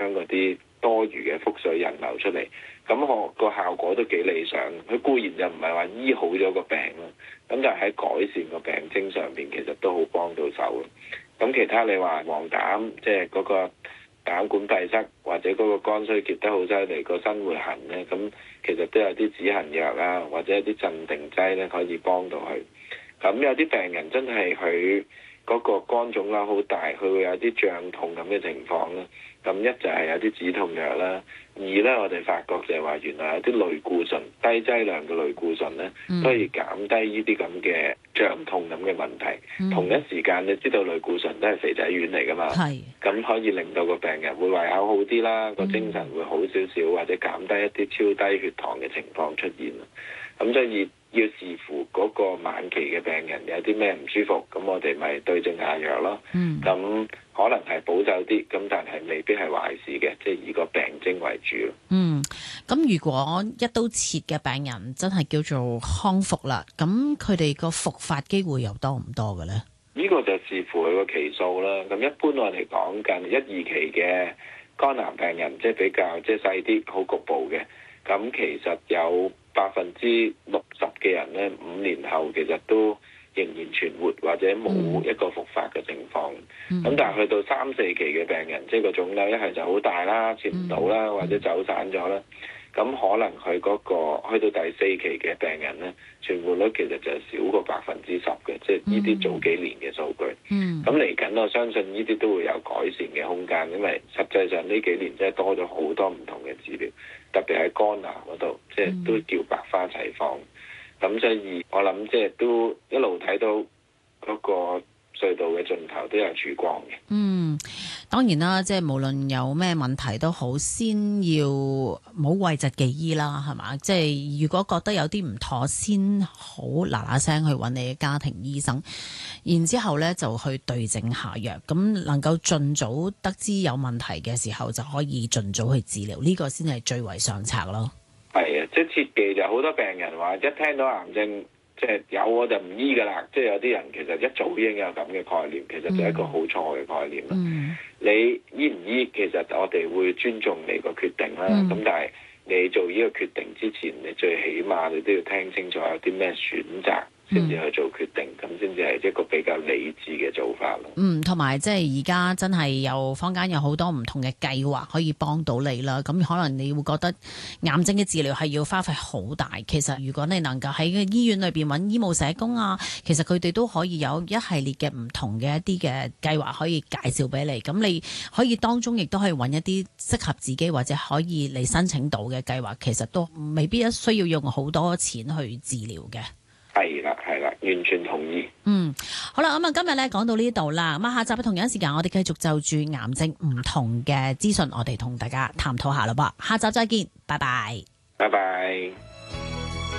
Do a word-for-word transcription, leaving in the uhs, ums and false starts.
將嗰啲多餘嘅腹水引流出嚟，咁我個效果都幾理想。佢固然就唔係話醫好咗個病啦，咁但係喺改善個病徵上邊，其實都好幫到手。咁其他你話黃疸，即係嗰個膽管閉塞或者嗰個肝衰竭得好犀利，個身會痕咧，咁其實都有啲止痕藥啦，或者一啲鎮定劑咧可以幫到佢。咁有啲病人真係佢嗰個肝腫瘤好大，佢會有啲脹痛咁嘅情況啦。咁一就係有啲止痛藥啦，二咧我哋發覺就係話原來有啲類固醇低劑量嘅類固醇咧，都可以減低呢啲咁嘅脹痛咁嘅問題。嗯、同一時間你知道類固醇都係肥仔丸嚟㗎嘛，咁是可以令到個病人會胃口好啲啦，個、嗯、精神會好少少，或者減低一啲超低血糖嘅情況出現。咁所以要視乎嗰個晚期嘅病人有啲咩唔舒服，咁我哋咪對症下藥咯。咁、嗯、可能係保守啲，咁但係未必係壞事嘅，即係以個病徵為主咯。 嗯，咁如果一刀切嘅病人真係叫做康復啦，咁佢哋個復發機會又多唔多嘅咧？ 呢個就視乎佢個期數啦。咁一般我哋講近一二期嘅肝癌病人，即係比較即係細啲，好局部嘅，咁其實有百分之六十嘅人咧，五年後其實都仍然存活或者冇一個復發嘅情況。咁、嗯、但係去到三四期嘅病人，即係個腫瘤一係就好大啦，切唔到啦，嗯、或者走散咗啦。咁可能佢嗰、嗰個去到第四期嘅病人咧，存活率其實就少過百分之十嘅，即係呢啲早幾年嘅數據。咁嚟緊，我相信呢啲都會有改善嘅空間，因為實際上呢幾年真係多咗好多唔同嘅治療，特別喺肝癌嗰度，即係都叫百花齊放。咁所以我諗即係都一路睇到嗰個隧道嘅盡頭都有曙光嘅。 嗯，當然啦，即係無論有咩問題都好，先要冇諱疾忌醫啦，係嘛？即係如果覺得有啲唔妥，先好嗱嗱聲去揾你嘅家庭醫生，然之後咧就去對症下藥，咁能夠盡早得知有問題嘅時候，就可以盡早去治療，呢個先係最為上策咯。 係啊，即係切忌就好多病人話，一聽到癌症即係有我就唔醫㗎啦。即係有啲人其實一早已經有咁嘅概念，其實就係一個好錯嘅概念啦。嗯、你醫唔醫，其實我哋會尊重你個決定啦。咁、嗯、但係你做呢個決定之前，你最起碼你都要聽清楚有啲咩選擇，先至去做決定，咁先至係一個比較理智嘅做法咯。 嗯，同埋即係而家真係有坊間有好多唔同嘅計劃可以幫到你啦。咁可能你會覺得癌症嘅治療係要花費好大，其實如果你能夠喺個醫院裏邊揾醫務社工啊，其實佢哋都可以有一系列嘅唔同嘅一啲嘅計劃可以介紹俾你。咁你可以當中亦都可以揾一啲適合自己或者可以你申請到嘅計劃，其實都未必需要用好多錢去治療嘅。 係啦，係啦，完全同意。 嗯，好啦，咁啊，今日咧講到呢度啦，咁啊，下集同樣時間我哋繼續就住癌症唔同嘅資訊，我哋同大家探討下啦噃。下集再見，拜拜， 拜拜。